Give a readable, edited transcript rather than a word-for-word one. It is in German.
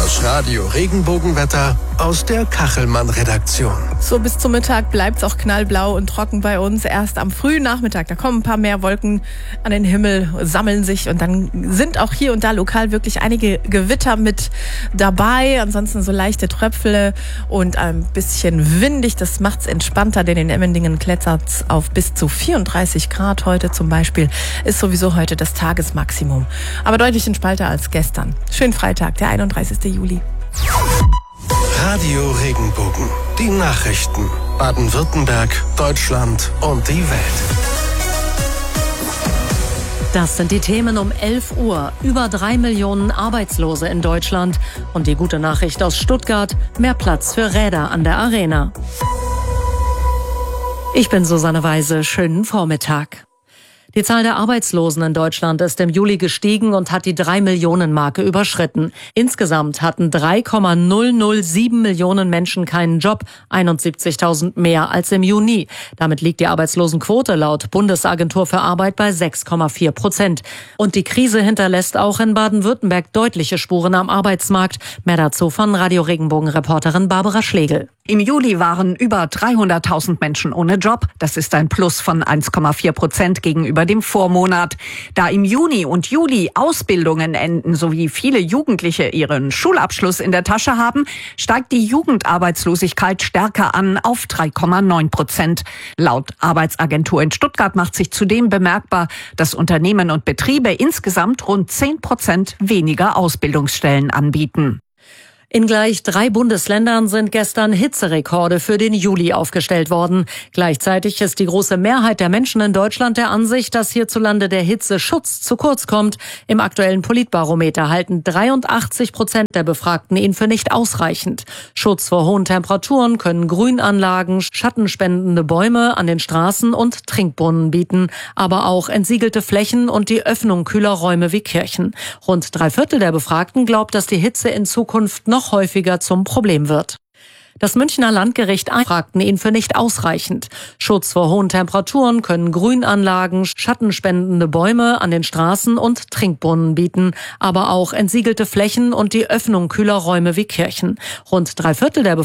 Das Radio-Regenbogenwetter aus der Kachelmann-Redaktion. So, bis zum Mittag bleibt es auch knallblau und trocken bei uns. Erst am frühen Nachmittag, da kommen ein paar mehr Wolken an den Himmel, sammeln sich und dann sind auch hier und da lokal wirklich einige Gewitter mit dabei. Ansonsten so leichte Tröpfle und ein bisschen windig. Das macht's entspannter, denn in Emmendingen klettert's auf bis zu 34 Grad heute zum Beispiel. Ist sowieso heute das Tagesmaximum. Aber deutlich entspannter als gestern. Schönen Freitag, der 31. Juli. Radio Regenbogen. Die Nachrichten. Baden-Württemberg, Deutschland und die Welt. Das sind die Themen um 11 Uhr. Über 3 Millionen Arbeitslose in Deutschland. Und die gute Nachricht aus Stuttgart: mehr Platz für Räder an der Arena. Ich bin Susanne Weise. Schönen Vormittag. Die Zahl der Arbeitslosen in Deutschland ist im Juli gestiegen und hat die 3-Millionen-Marke überschritten. Insgesamt hatten 3,007 Millionen Menschen keinen Job, 71.000 mehr als im Juni. Damit liegt die Arbeitslosenquote laut Bundesagentur für Arbeit bei 6,4%. Und die Krise hinterlässt auch in Baden-Württemberg deutliche Spuren am Arbeitsmarkt. Mehr dazu von Radio Regenbogen-Reporterin Barbara Schlegel. Im Juli waren über 300.000 Menschen ohne Job. Das ist ein Plus von 1,4% gegenüber dem Vormonat. Da im Juni und Juli Ausbildungen enden sowie viele Jugendliche ihren Schulabschluss in der Tasche haben, steigt die Jugendarbeitslosigkeit stärker an auf 3,9%. Laut Arbeitsagentur in Stuttgart macht sich zudem bemerkbar, dass Unternehmen und Betriebe insgesamt rund 10% weniger Ausbildungsstellen anbieten. In gleich 3 Bundesländern sind gestern Hitzerekorde für den Juli aufgestellt worden. Gleichzeitig ist die große Mehrheit der Menschen in Deutschland der Ansicht, dass hierzulande der Hitzeschutz zu kurz kommt. Im aktuellen Politbarometer halten 83% der Befragten ihn für nicht ausreichend. Schutz vor hohen Temperaturen können Grünanlagen, schattenspendende Bäume an den Straßen und Trinkbrunnen bieten, aber auch entsiegelte Flächen und die Öffnung kühler Räume wie Kirchen. Rund 3/4 der Befragten glaubt, dass die Hitze in Zukunft noch häufiger zum Problem wird. Das Münchner Landgericht fragten ihn für nicht ausreichend. Schutz vor hohen Temperaturen können Grünanlagen, schattenspendende Bäume an den Straßen und Trinkbrunnen bieten, aber auch entsiegelte Flächen und die Öffnung kühler Räume wie Kirchen. Rund 3/4 der